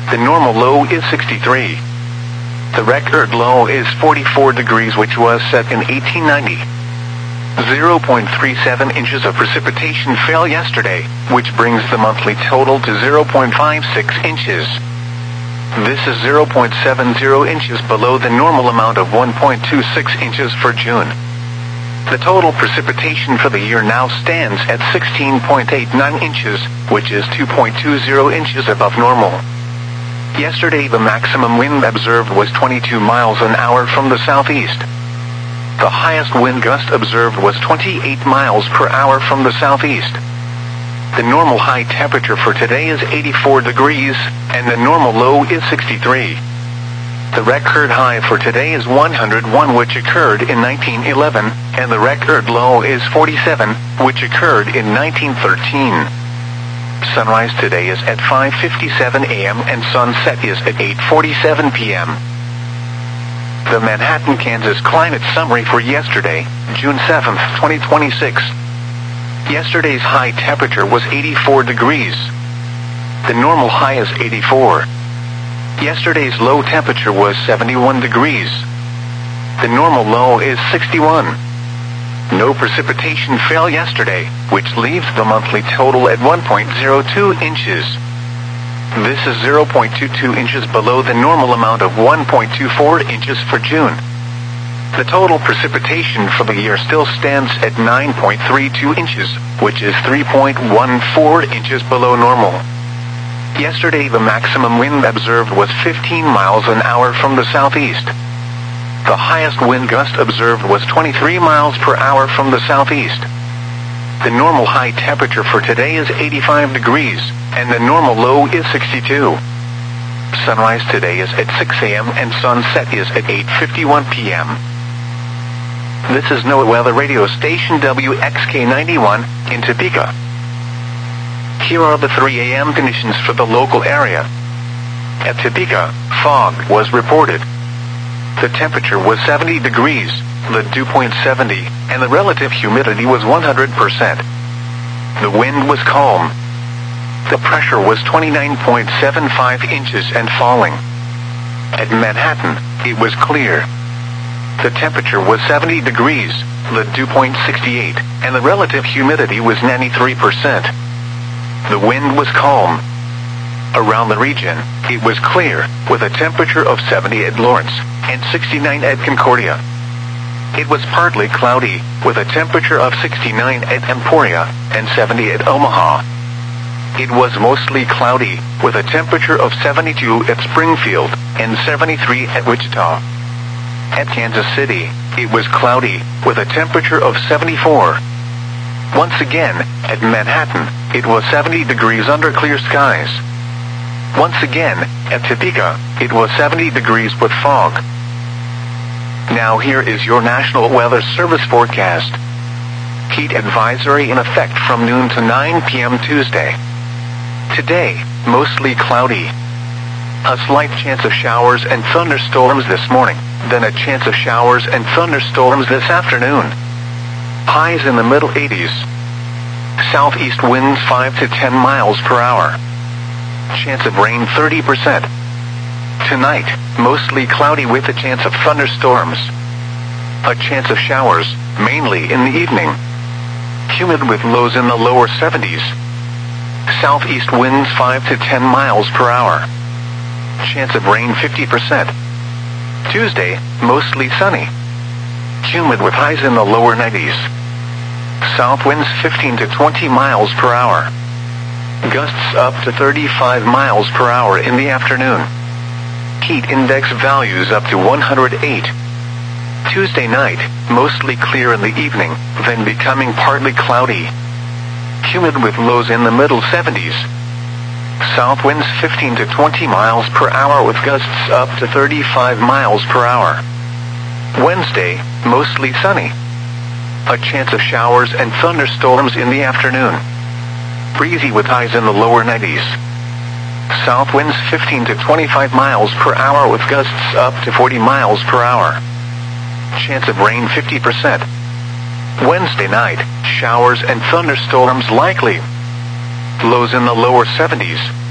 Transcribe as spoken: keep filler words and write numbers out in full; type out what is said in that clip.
The normal low is sixty-three. The record low is forty-four degrees, which was set in eighteen ninety. zero point three seven inches of precipitation fell yesterday, which brings the monthly total to zero point five six inches. This is zero point seven zero inches below the normal amount of one point two six inches for June. The total precipitation for the year now stands at sixteen point eight nine inches, which is two point two zero inches above normal. Yesterday the maximum wind observed was twenty-two miles an hour from the southeast. The highest wind gust observed was twenty-eight miles per hour from the southeast. The normal high temperature for today is eighty-four degrees, and the normal low is sixty-three. The record high for today is one hundred one, which occurred in nineteen eleven, and the record low is forty-seven, which occurred in nineteen thirteen. Sunrise today is at five fifty-seven a m and sunset is at eight forty-seven p m The Manhattan, Kansas climate summary for yesterday, June seventh, twenty twenty-six. Yesterday's high temperature was eighty-four degrees. The normal high is eighty-four. Yesterday's low temperature was seventy-one degrees. The normal low is sixty-one. No precipitation fell yesterday, which leaves the monthly total at one point zero two inches. This is zero point two two inches below the normal amount of one point two four inches for June. The total precipitation for the year still stands at nine point three two inches, which is three point one four inches below normal. Yesterday the maximum wind observed was fifteen miles an hour from the southeast. The highest wind gust observed was twenty-three miles per hour from the southeast. The normal high temperature for today is eighty-five degrees, and the normal low is sixty-two. Sunrise today is at six a m and sunset is at eight fifty-one p m This is NOAA Weather Radio Station W X K ninety-one in Topeka. Here are the three a m conditions for the local area. At Topeka, fog was reported. The temperature was seventy degrees, the dew point seventy, and the relative humidity was one hundred percent. The wind was calm. The pressure was twenty-nine point seven five inches and falling. At Manhattan, it was clear. The temperature was seventy degrees, the dew point sixty-eight, and the relative humidity was ninety-three percent. The wind was calm. Around the region, it was clear, with a temperature of seventy at Lawrence and sixty-nine at Concordia. It was partly cloudy, with a temperature of sixty-nine at Emporia and seventy at Omaha. It was mostly cloudy, with a temperature of seventy-two at Springfield and seventy-three at Wichita. At Kansas City, it was cloudy, with a temperature of seventy-four. Once again, at Manhattan, it was seventy degrees under clear skies. Once again, at Topeka, it was seventy degrees with fog. Now here is your National Weather Service forecast. Heat advisory in effect from noon to nine p m Tuesday. Today, mostly cloudy. A slight chance of showers and thunderstorms this morning, then a chance of showers and thunderstorms this afternoon. Highs in the middle eighties. Southeast winds five to ten miles per hour. Chance of rain thirty percent. Tonight, mostly cloudy with a chance of thunderstorms. A chance of showers, mainly in the evening. Humid with lows in the lower seventies. Southeast winds five to ten miles per hour. Chance of rain fifty percent. Tuesday, mostly sunny. Humid with highs in the lower nineties. South winds fifteen to twenty miles per hour. Gusts up to thirty-five miles per hour in the afternoon. Heat index values up to one hundred eight. Tuesday night, mostly clear in the evening, then becoming partly cloudy. Humid with lows in the middle seventies. South winds fifteen to twenty miles per hour with gusts up to thirty-five miles per hour. Wednesday, mostly sunny. A chance of showers and thunderstorms in the afternoon. Breezy with highs in the lower nineties. South winds fifteen to twenty-five miles per hour with gusts up to forty miles per hour. Chance of rain fifty percent. Wednesday night, showers and thunderstorms likely. Lows in the lower seventies.